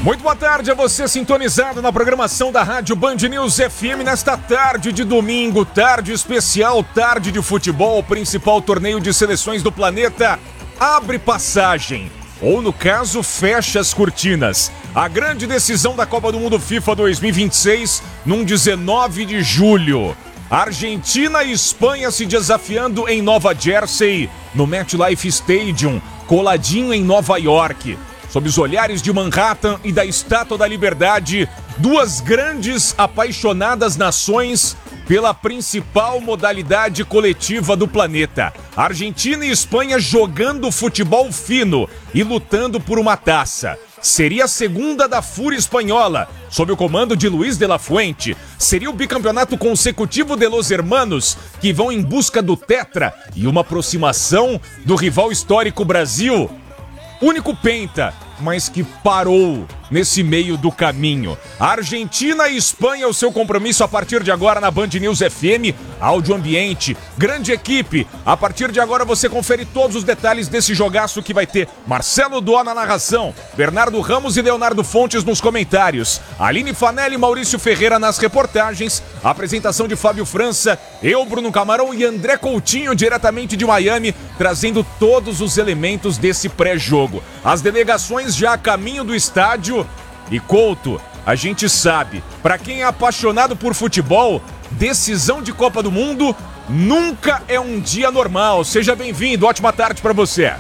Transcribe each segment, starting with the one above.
Muito boa tarde a você sintonizado na programação da Rádio Band News FM nesta tarde de domingo, tarde especial, tarde de futebol, o principal torneio de seleções do planeta abre passagem, ou no caso fecha as cortinas. A grande decisão da Copa do Mundo FIFA 2026 num 19 de julho. Argentina e Espanha se desafiando em Nova Jersey, no MetLife Stadium, coladinho em Nova York. Sob os olhares de Manhattan e da Estátua da Liberdade, duas grandes apaixonadas nações pela principal modalidade coletiva do planeta. Argentina e Espanha jogando futebol fino e lutando por uma taça. Seria a segunda da Fúria Espanhola, sob o comando de Luis de la Fuente. Seria o bicampeonato consecutivo de Los Hermanos, que vão em busca do tetra e uma aproximação do rival histórico Brasil. Único penta, mas que parou nesse meio do caminho. Argentina e Espanha, o seu compromisso a partir de agora na Band News FM, áudio ambiente, grande equipe. A partir de agora você confere todos os detalhes desse jogaço que vai ter Marcelo Dó na narração, Bernardo Ramos e Leonardo Fontes nos comentários, Aline Fanelli e Maurício Ferreira nas reportagens, a apresentação de Fábio França, eu, Bruno Camarão e André Coutinho diretamente de Miami, trazendo todos os elementos desse pré-jogo. As delegações já a caminho do estádio. E Couto, a gente sabe, para quem é apaixonado por futebol, decisão de Copa do Mundo nunca é um dia normal. Seja bem-vindo, ótima tarde para você.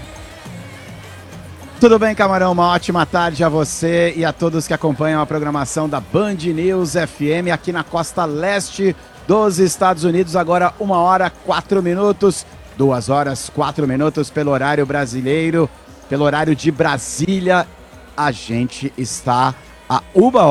Tudo bem, Camarão? Uma ótima tarde a você e a todos que acompanham a programação da Band News FM aqui na costa leste dos Estados Unidos. Agora 1h04, 2h04 pelo horário brasileiro, pelo horário de Brasília. A gente está a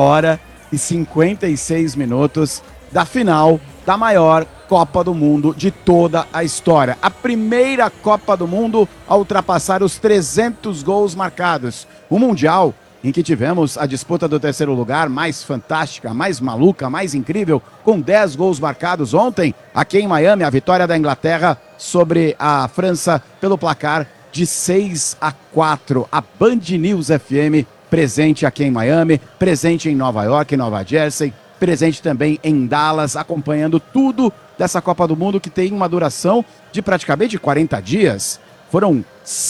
1h56 da final da maior Copa do Mundo de toda a história. A primeira Copa do Mundo a ultrapassar os 300 gols marcados. Um Mundial em que tivemos a disputa do terceiro lugar mais fantástica, mais maluca, mais incrível, com 10 gols marcados ontem, aqui em Miami, a vitória da Inglaterra sobre a França pelo placar de 6-4. A Band News FM presente aqui em Miami, presente em Nova York, em Nova Jersey, presente também em Dallas, acompanhando tudo dessa Copa do Mundo que tem uma duração de praticamente 40 dias. Foram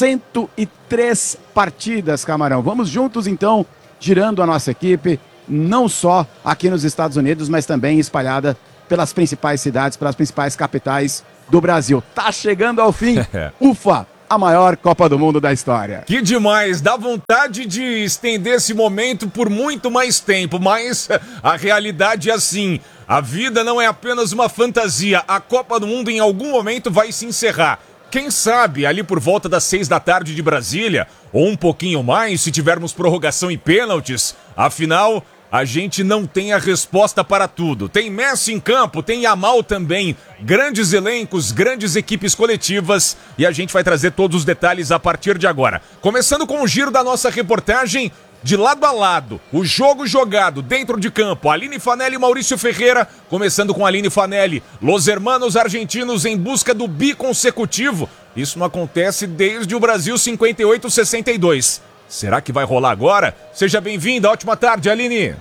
103 partidas, Camarão. Vamos juntos, então, girando a nossa equipe, não só aqui nos Estados Unidos, mas também espalhada pelas principais cidades, pelas principais capitais do Brasil. Tá chegando ao fim. Ufa! A maior Copa do Mundo da história. Que demais, dá vontade de estender esse momento por muito mais tempo, mas a realidade é assim, a vida não é apenas uma fantasia, a Copa do Mundo em algum momento vai se encerrar. Quem sabe ali por volta das 6 da tarde de Brasília, ou um pouquinho mais se tivermos prorrogação e pênaltis, afinal a gente não tem a resposta para tudo. Tem Messi em campo, tem Yamal também, grandes elencos, grandes equipes coletivas e a gente vai trazer todos os detalhes a partir de agora. Começando com o giro da nossa reportagem, de lado a lado, o jogo jogado dentro de campo, Aline Fanelli e Maurício Ferreira, começando com Aline Fanelli, Los Hermanos argentinos em busca do biconsecutivo. Isso não acontece desde o Brasil 58-62. Será que vai rolar agora? Seja bem-vinda, ótima tarde, Aline.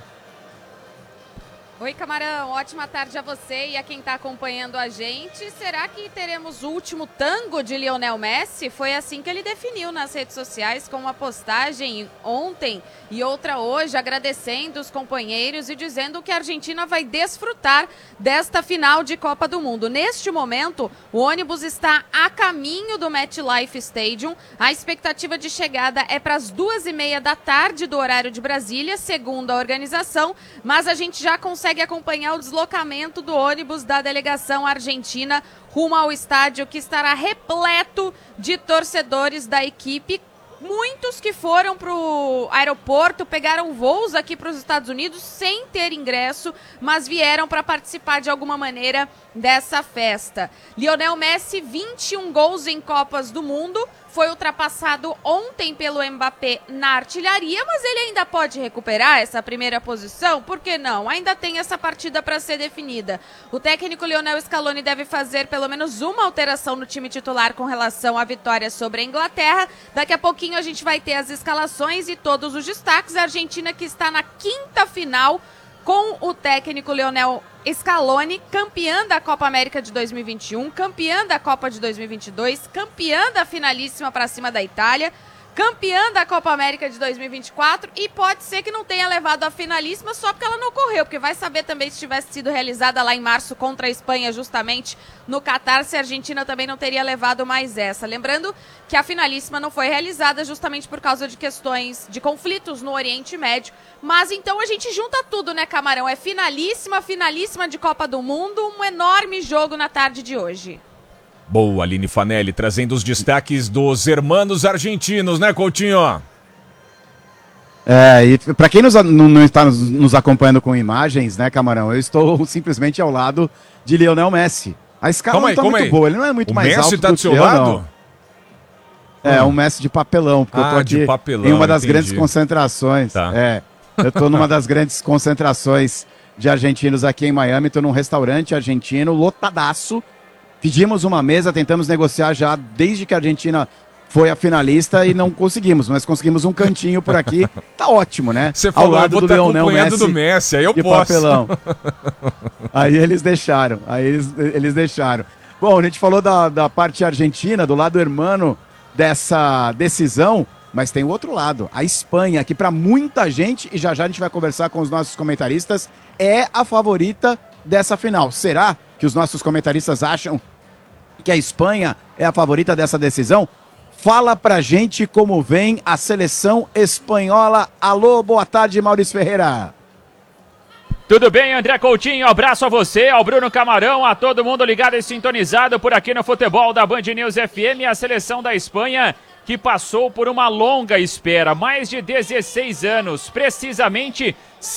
Oi, Camarão, ótima tarde a você e a quem está acompanhando a gente. Será que teremos o último tango de Lionel Messi? Foi assim que ele definiu nas redes sociais, com uma postagem ontem e outra hoje, agradecendo os companheiros e dizendo que a Argentina vai desfrutar desta final de Copa do Mundo. Neste momento, o ônibus está a caminho do MetLife Stadium. A expectativa de chegada é para as 2h30 da tarde do horário de Brasília, segundo a organização, mas a gente já consegue acompanhar o deslocamento do ônibus da delegação argentina rumo ao estádio, que estará repleto de torcedores da equipe. Muitos que foram para o aeroporto, pegaram voos aqui para os Estados Unidos sem ter ingresso, mas vieram para participar de alguma maneira dessa festa. Lionel Messi, 21 gols em Copas do Mundo, foi ultrapassado ontem pelo Mbappé na artilharia, mas ele ainda pode recuperar essa primeira posição? Por que não? Ainda tem essa partida para ser definida. O técnico Lionel Scaloni deve fazer pelo menos uma alteração no time titular com relação à vitória sobre a Inglaterra. Daqui a pouquinho a gente vai ter as escalações e todos os destaques. A Argentina que está na quinta final com o técnico Lionel Scaloni, campeã da Copa América de 2021, campeã da Copa de 2022, campeã da finalíssima para cima da Itália, campeã da Copa América de 2024 e pode ser que não tenha levado a finalíssima só porque ela não ocorreu, porque vai saber também se tivesse sido realizada lá em março contra a Espanha, justamente no Catar, se a Argentina também não teria levado mais essa. Lembrando que a finalíssima não foi realizada justamente por causa de questões de conflitos no Oriente Médio, mas então a gente junta tudo, né, Camarão? É finalíssima, finalíssima de Copa do Mundo, um enorme jogo na tarde de hoje. Boa, Aline Fanelli, trazendo os destaques dos hermanos argentinos, né, Coutinho? E para quem não está nos acompanhando com imagens, né, Camarão, eu estou simplesmente ao lado de Lionel Messi. A escala não está muito boa, ele não é muito mais alto tá do que eu, não. O Messi está do seu lado? É, um Messi de papelão, porque eu tô aqui em uma das grandes concentrações. Tá. Eu tô numa das grandes concentrações de argentinos aqui em Miami, tô num restaurante argentino, lotadaço. Pedimos uma mesa, tentamos negociar já desde que a Argentina foi a finalista e não conseguimos, mas conseguimmes um cantinho por aqui. Tá ótimo, né? Você falou, ao lado do Lionel Messi, do Messi, aí eu posso. Papelão. Aí eles deixaram, eles deixaram. Bom, a gente falou da parte argentina, do lado hermano dessa decisão, mas tem o outro lado, a Espanha, que para muita gente, e já a gente vai conversar com os nossos comentaristas, é a favorita dessa final. Será que os nossos comentaristas acham que a Espanha é a favorita dessa decisão? Fala pra gente como vem a seleção espanhola. Alô, boa tarde, Maurício Ferreira. Tudo bem, André Coutinho? Abraço a você, ao Bruno Camarão, a todo mundo ligado e sintonizado por aqui no futebol da Band News FM. A seleção da Espanha que passou por uma longa espera, mais de 16 anos, precisamente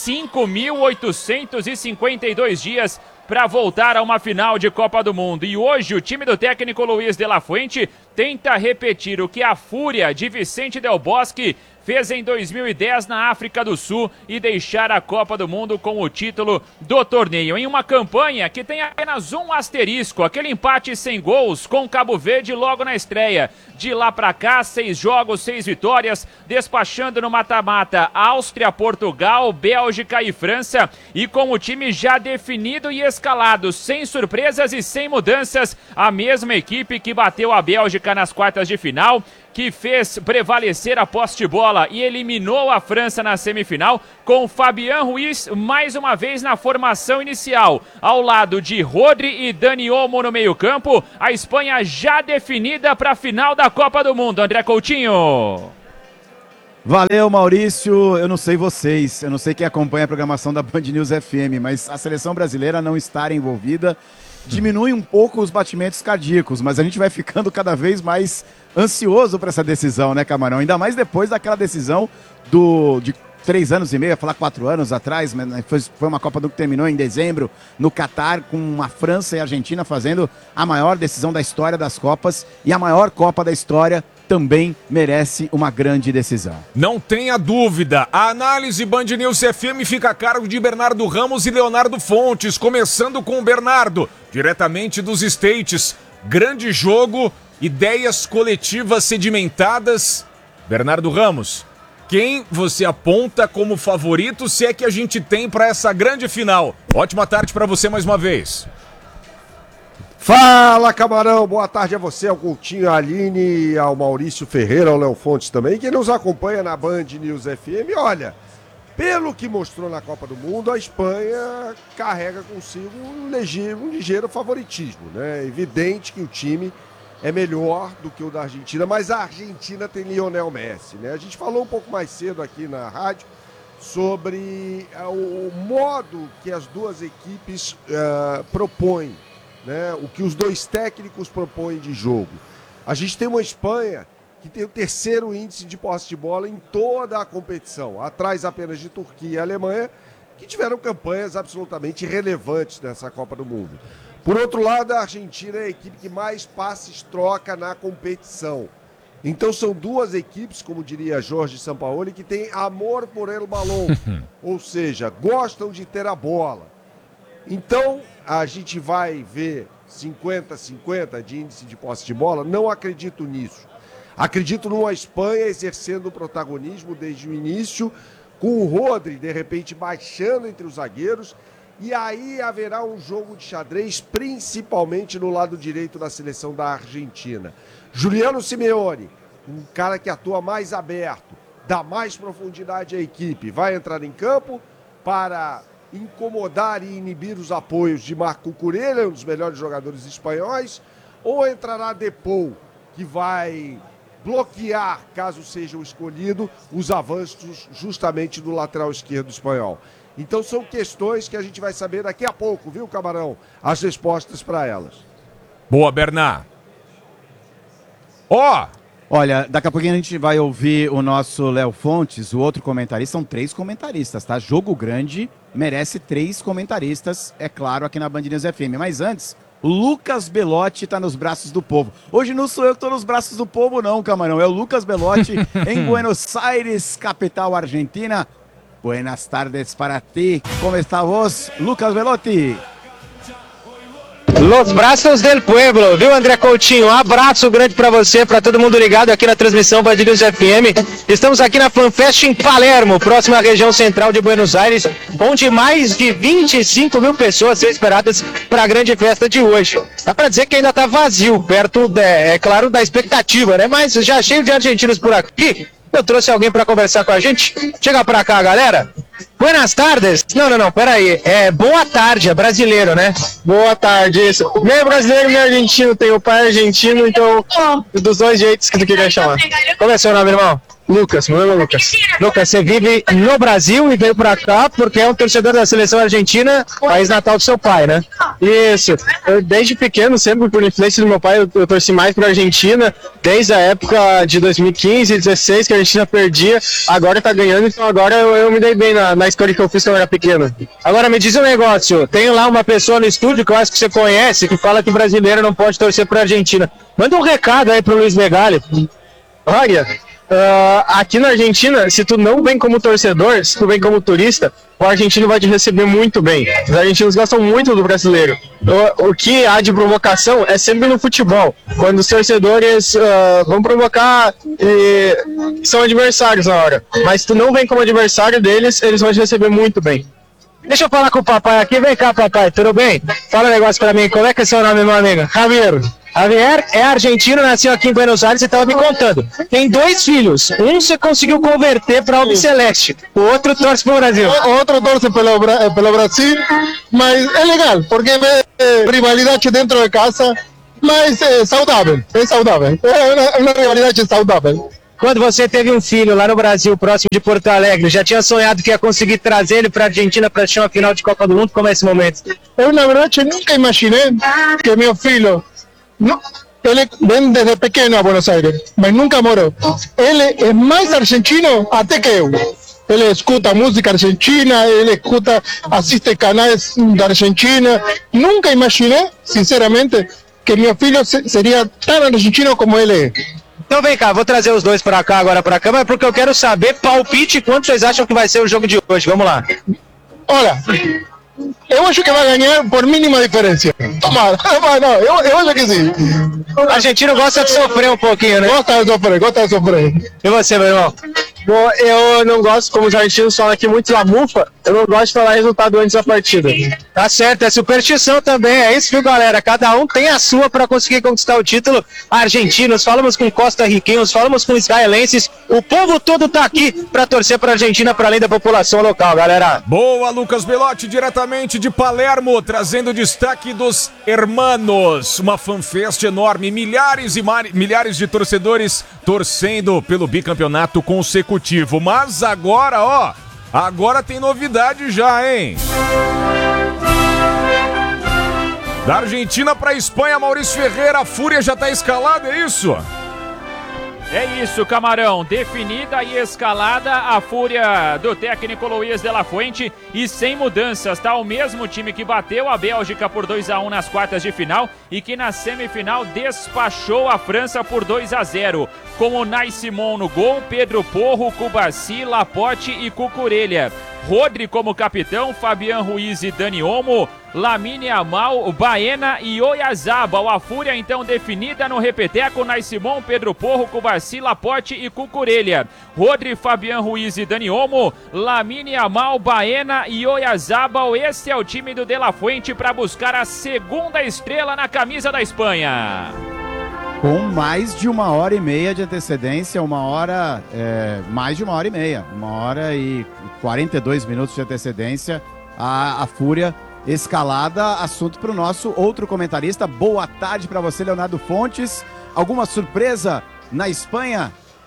5.852 dias para voltar a uma final de Copa do Mundo. E hoje o time do técnico Luiz de la Fuente tenta repetir o que a fúria de Vicente Del Bosque fez em 2010 na África do Sul e deixar a Copa do Mundo com o título do torneio. Em uma campanha que tem apenas um asterisco, aquele empate sem gols com Cabo Verde logo na estreia. De lá pra cá, 6 jogos, 6 vitórias, despachando no mata-mata Áustria, Portugal, Bélgica e França. E com o time já definido e escalado, sem surpresas e sem mudanças, a mesma equipe que bateu a Bélgica nas quartas de final, que fez prevalecer a posse de bola e eliminou a França na semifinal, com Fabián Ruiz mais uma vez na formação inicial, ao lado de Rodri e Dani Olmo no meio-campo. A Espanha já definida para a final da Copa do Mundo. André Coutinho. Valeu, Maurício. Eu não sei vocês, eu não sei quem acompanha a programação da Band News FM, mas a seleção brasileira não estar envolvida diminui um pouco os batimentos cardíacos, mas a gente vai ficando cada vez mais ansioso para essa decisão, né, Camarão? Ainda mais depois daquela decisão de 3 anos e meio, falar 4 anos atrás, foi uma Copa do que terminou em dezembro, no Catar, com a França e a Argentina fazendo a maior decisão da história das Copas, e a maior Copa da história também merece uma grande decisão. Não tenha dúvida, a análise Band News FM fica a cargo de Bernardo Ramos e Leonardo Fontes, começando com o Bernardo, diretamente dos States. Grande jogo, ideias coletivas sedimentadas. Bernardo Ramos, quem você aponta como favorito, se é que a gente tem para essa grande final? Ótima tarde para você mais uma vez. Fala, Camarão, boa tarde a você, ao Coutinho, à Aline, ao Maurício Ferreira, ao Léo Fontes também, que nos acompanha na Band News FM. Olha, pelo que mostrou na Copa do Mundo, a Espanha carrega consigo um ligeiro favoritismo, né? É evidente que o time é melhor do que o da Argentina, mas a Argentina tem Lionel Messi, né? A gente falou um pouco mais cedo aqui na rádio sobre o modo que as duas equipes propõem, né, o que os dois técnicos propõem de jogo. A gente tem uma Espanha que tem o terceiro índice de posse de bola em toda a competição, atrás apenas de Turquia e Alemanha, que tiveram campanhas absolutamente relevantes nessa Copa do Mundo. Por outro lado, a Argentina é a equipe que mais passes troca na competição. Então são duas equipes, como diria Jorge Sampaoli, que têm amor por el balão, ou seja, gostam de ter a bola. Então a gente vai ver 50-50 de índice de posse de bola? Não acredito nisso. Acredito numa Espanha exercendo o protagonismo desde o início, com o Rodri, de repente, baixando entre os zagueiros, e aí haverá um jogo de xadrez, principalmente no lado direito da seleção da Argentina. Juliano Simeone, um cara que atua mais aberto, dá mais profundidade à equipe, vai entrar em campo para incomodar e inibir os apoios de Marco Cucurella, um dos melhores jogadores espanhóis, ou entrará Depou, que vai bloquear, caso seja o escolhido, os avanços justamente do lateral esquerdo espanhol. Então são questões que a gente vai saber daqui a pouco, viu, Camarão? As respostas para elas. Boa, Bernard. Olha, daqui a pouquinho a gente vai ouvir o nosso Léo Fontes, o outro comentarista. São 3 comentaristas, tá? Jogo grande merece 3 comentaristas, é claro, aqui na Band News FM. Mas antes, o Lucas Belotti tá nos braços do povo. Hoje não sou eu que tô nos braços do povo não, Camarão. É o Lucas Belotti em Buenos Aires, capital argentina. Buenas tardes para ti. Como está vos, Lucas Belotti? Los braços del pueblo, viu, André Coutinho? Um abraço grande pra você, pra todo mundo ligado aqui na transmissão Band News FM. Estamos aqui na FanFest em Palermo, próxima à região central de Buenos Aires, onde mais de 25 mil pessoas são esperadas para a grande festa de hoje. Dá pra dizer que ainda tá vazio, perto, é claro, da expectativa, né? Mas já cheio de argentinos por aqui. Eu trouxe alguém para conversar com a gente. Chega pra cá, galera. Buenas tardes. Não, peraí. É boa tarde, é brasileiro, né? Boa tarde, isso. Nem é brasileiro, nem é argentino. Tem o pai argentino, então dos dois jeitos que tu queria chamar. Qual é o seu nome, irmão? Lucas, meu nome é Lucas. Lucas, você vive no Brasil e veio pra cá porque é um torcedor da seleção argentina, país natal do seu pai, né? Isso. Eu, desde pequeno, sempre por influência do meu pai, eu torci mais pra Argentina, desde a época de 2015, 2016, que a Argentina perdia, agora tá ganhando, então agora eu me dei bem na escolha que eu fiz quando eu era pequeno. Agora me diz um negócio, tem lá uma pessoa no estúdio que eu acho que você conhece, que fala que brasileiro não pode torcer pra Argentina. Manda um recado aí pro Luiz Megali. Olha... aqui na Argentina, se tu não vem como torcedor, se tu vem como turista, o argentino vai te receber muito bem. Os argentinos gostam muito do brasileiro. O que há de provocação é sempre no futebol, quando os torcedores vão provocar e são adversários na hora. Mas se tu não vem como adversário deles, eles vão te receber muito bem. Deixa eu falar com o papai aqui. Vem cá, papai, tudo bem? Fala um negócio pra mim. Como é que é seu nome, meu amigo? Javier. Javier é argentino, nasceu aqui em Buenos Aires e estava me contando. Tem 2 filhos. Um você conseguiu converter para Albiceleste. O outro torce para o Brasil. O outro torce pelo Brasil, mas é legal, porque é rivalidade dentro de casa, mas é saudável. É saudável. É uma rivalidade saudável. Quando você teve um filho lá no Brasil, próximo de Porto Alegre, já tinha sonhado que ia conseguir trazer ele para a Argentina para assistir uma final de Copa do Mundo? Como é esse momento? Eu, na verdade, nunca imaginei que meu filho... No, ele vem desde pequeno a Buenos Aires, mas nunca morou. Ele é mais argentino até que eu. Ele escuta música argentina, ele assiste canais da Argentina. Nunca imaginei, sinceramente, que meu filho seria tão argentino como ele é. Então vem cá, vou trazer os dois para cá agora para a câmera, porque eu quero saber palpite quanto vocês acham que vai ser o jogo de hoje. Vamos lá. Olha... Eu acho que vai ganhar por mínima diferença. Tomara. Não, eu acho que sim. O argentino gosta de sofrer um pouquinho, né? Gosta de sofrer. E você, meu irmão? Bom, eu não gosto, como os argentinos falam aqui muito da mufa, eu não gosto de falar resultado antes da partida. Tá certo, é superstição também, é isso, viu, galera? Cada um tem a sua para conseguir conquistar o título. Argentinos, falamos com costarriquenhos, falamos com israelenses, o povo todo tá aqui para torcer pra Argentina, para além da população local, galera. Boa, Lucas Belotti, diretamente de Palermo, trazendo o destaque dos hermanos. Uma fanfest enorme, milhares e milhares de torcedores torcendo pelo bicampeonato consecutivo. Mas agora, agora tem novidade já, hein? Da Argentina para a Espanha, Maurício Ferreira, a Fúria já tá escalada, é isso? É isso, Camarão. Definida e escalada a fúria do técnico Luiz de la Fuente e sem mudanças, tá? O mesmo time que bateu a Bélgica por 2-1 nas quartas de final e que na semifinal despachou a França por 2-0. Com o Nai Simon no gol, Pedro Porro, Cubarsí, Laporte e Cucurella. Rodri como capitão, Fabián Ruiz e Dani Olmo, Lamine Yamal, Baena e Oyarzabal. A fúria então definida no repeteco, Nai Simon, Pedro Porro, Cubarsí, Laporte e Cucurella. Rodri, Fabián Ruiz e Dani Olmo, Lamine Yamal, Baena e Oyarzabal. Esse é o time do De La Fuente para buscar a segunda estrela na camisa da Espanha. Com mais de 1h30 de antecedência, mais de 1h30, 1h e 42 minutos de antecedência, a fúria escalada. Assunto para o nosso outro comentarista. Boa tarde para você, Leonardo Fontes. Alguma surpresa na Espanha?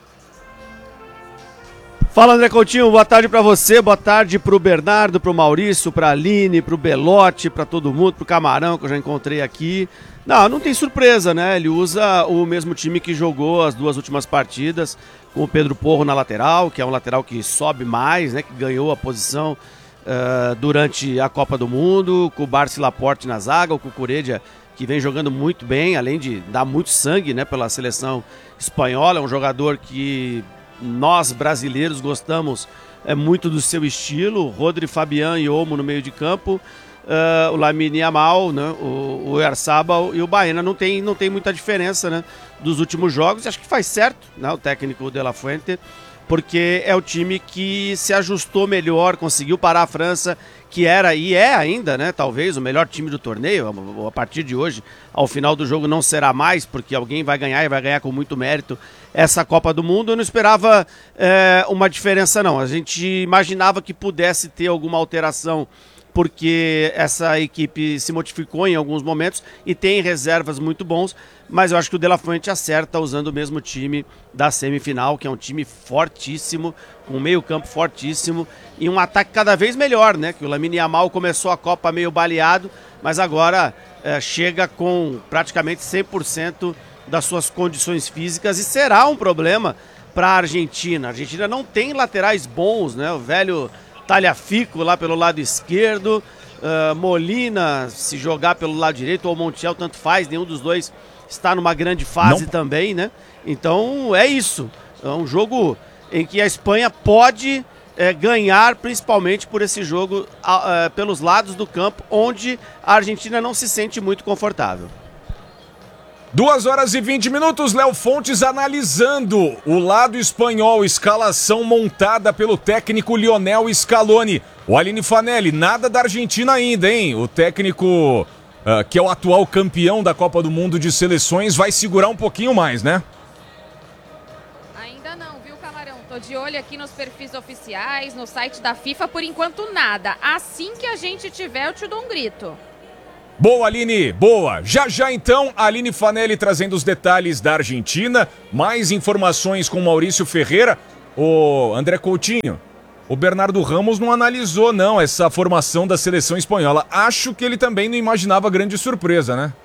Fala, André Coutinho, boa tarde para você, boa tarde pro Bernardo, pro Maurício, pra Aline, pro Belotti, pra todo mundo, pro Camarão, que eu já encontrei aqui. Não tem surpresa, né? Ele usa o mesmo time que jogou as duas últimas partidas, com o Pedro Porro na lateral, que é um lateral que sobe mais, né? Que ganhou a posição durante a Copa do Mundo, com o Barsi Laporte na zaga, o Cucurella, que vem jogando muito bem, além de dar muito sangue, né, pela seleção espanhola. É um jogador que nós brasileiros gostamos muito do seu estilo. Rodri, Fabián e Olmo no meio de campo, o Lamine Yamal, né, o Oyarzabal e o Baena. Não tem muita diferença, né, dos últimos jogos. Acho que faz certo, né, o técnico De La Fuente, porque é o time que se ajustou melhor, conseguiu parar a França, que era e é ainda, né, talvez o melhor time do torneio. A partir de hoje, ao final do jogo não será mais, porque alguém vai ganhar e vai ganhar com muito mérito essa Copa do Mundo. Eu não esperava uma diferença, não. A gente imaginava que pudesse ter alguma alteração, porque essa equipe se modificou em alguns momentos e tem reservas muito bons, mas eu acho que o De La Fuente acerta usando o mesmo time da semifinal, que é um time fortíssimo, com um meio campo fortíssimo e um ataque cada vez melhor, né? Que o Lamine Yamal começou a Copa meio baleado, mas agora chega com praticamente 100% das suas condições físicas, e será um problema para a Argentina. A Argentina não tem laterais bons, né? O velho Tagliafico lá pelo lado esquerdo, Molina, se jogar pelo lado direito, ou Montiel, tanto faz, nenhum dos dois está numa grande fase também, né? Então é isso, é um jogo em que a Espanha pode ganhar, principalmente por esse jogo pelos lados do campo, onde a Argentina não se sente muito confortável. 2h20, Léo Fontes analisando o lado espanhol, escalação montada pelo técnico Lionel Scaloni. O Aline Fanelli, nada da Argentina ainda, hein? O técnico, que é o atual campeão da Copa do Mundo de Seleções, vai segurar um pouquinho mais, né? Ainda não, viu, Camarão? Tô de olho aqui nos perfis oficiais, no site da FIFA, por enquanto nada. Assim que a gente tiver, eu te dou um grito. Boa, Aline, boa. Já então, a Aline Fanelli trazendo os detalhes da Argentina, mais informações com Maurício Ferreira. O André Coutinho, o Bernardo Ramos não analisou não essa formação da seleção espanhola. Acho que ele também não imaginava grande surpresa, né?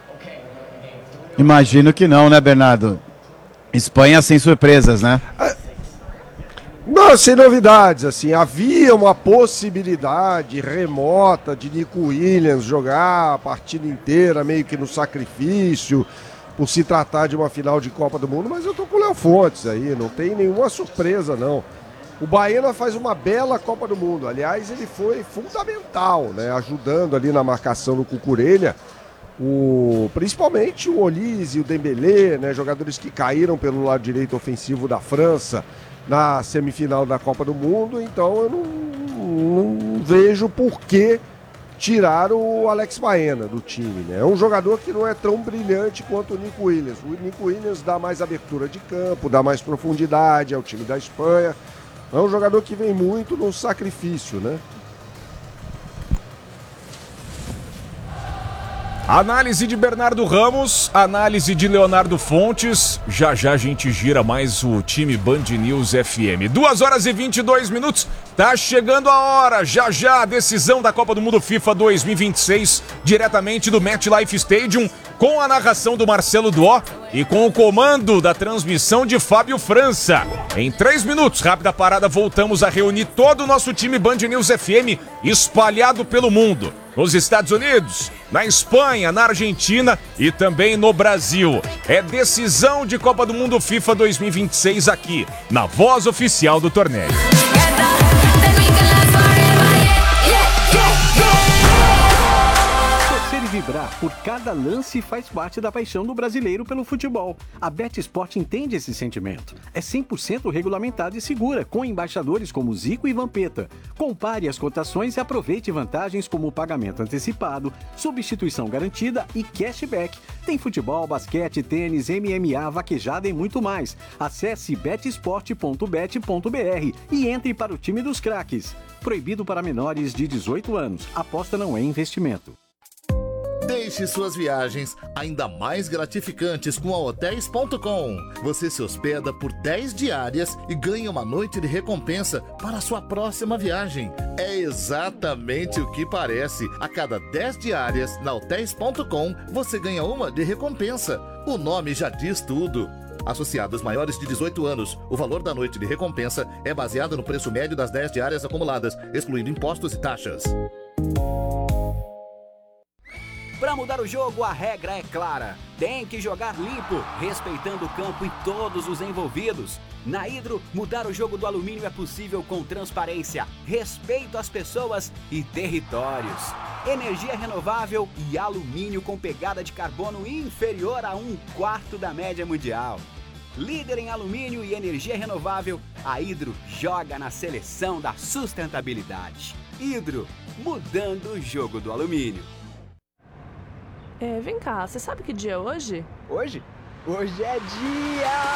Imagino que não, né, Bernardo? Espanha sem surpresas, né? Não, sem novidades, assim, havia uma possibilidade remota de Nico Williams jogar a partida inteira, meio que no sacrifício, por se tratar de uma final de Copa do Mundo, mas eu tô com o Léo Fontes aí, não tem nenhuma surpresa, não. O Baena faz uma bela Copa do Mundo, aliás, ele foi fundamental, né, ajudando ali na marcação do Cucurella, principalmente o Olise e o Dembélé, né, jogadores que caíram pelo lado direito ofensivo da França, na semifinal da Copa do Mundo. Então eu não vejo por que tirar o Alex Baena do time, né? É um jogador que não é tão brilhante quanto o Nico Williams. O Nico Williams dá mais abertura de campo, dá mais profundidade ao time da Espanha. É um jogador que vem muito no sacrifício, né? Análise de Bernardo Ramos, análise de Leonardo Fontes. Já a gente gira mais o time Band News FM. 2h22, tá chegando a hora. Já a decisão da Copa do Mundo FIFA 2026, diretamente do MetLife Stadium. com a narração do Marcelo Duó e com o comando da transmissão de Fábio França. Em 3 minutos, rápida parada, voltamos a reunir todo o nosso time Band News FM espalhado pelo mundo. Nos Estados Unidos, na Espanha, na Argentina e também no Brasil. É decisão de Copa do Mundo FIFA 2026 aqui, na voz oficial do torneio. Vibrar por cada lance faz parte da paixão do brasileiro pelo futebol. A BetSport entende esse sentimento. É 100% regulamentada e segura, com embaixadores como Zico e Vampeta. Compare as cotações e aproveite vantagens como pagamento antecipado, substituição garantida e cashback. Tem futebol, basquete, tênis, MMA, vaquejada e muito mais. Acesse betsport.bet.br e entre para o time dos craques. Proibido para menores de 18 anos. Aposta não é investimento. Deixe suas viagens ainda mais gratificantes com a Hotels.com. Você se hospeda por 10 diárias e ganha uma noite de recompensa para a sua próxima viagem. É exatamente o que parece. A cada 10 diárias na Hotels.com, você ganha uma de recompensa. O nome já diz tudo. Associados maiores de 18 anos, o valor da noite de recompensa é baseado no preço médio das 10 diárias acumuladas, excluindo impostos e taxas. Para mudar o jogo, a regra é clara. Tem que jogar limpo, respeitando o campo e todos os envolvidos. Na Hidro, mudar o jogo do alumínio é possível com transparência, respeito às pessoas e territórios. Energia renovável e alumínio com pegada de carbono inferior a 1/4 da média mundial. Líder em alumínio e energia renovável, a Hidro joga na seleção da sustentabilidade. Hidro, mudando o jogo do alumínio. Vem cá, você sabe que dia é hoje? Hoje? Hoje é dia